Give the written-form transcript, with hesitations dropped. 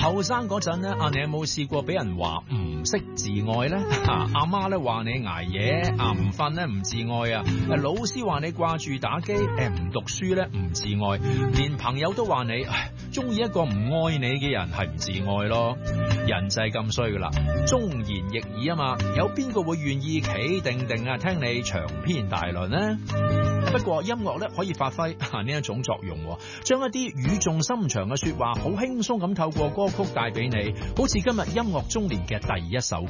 後生嗰陣咧，你有冇試過俾人話唔識自愛咧？阿媽咧話你捱夜唔瞓咧唔自愛啊，老師話你掛住打機唔讀書咧唔自愛，連朋友都話你中意一個唔愛你嘅人係唔自愛咯。人就係咁衰噶啦，忠言逆耳啊嘛，有邊個會願意企定定聽你長篇大論呢？不過音樂咧可以發揮呢一種作用，將一啲語重心長嘅說話好輕鬆咁透過歌曲帶俾你，好似今日音樂中年嘅第一首歌。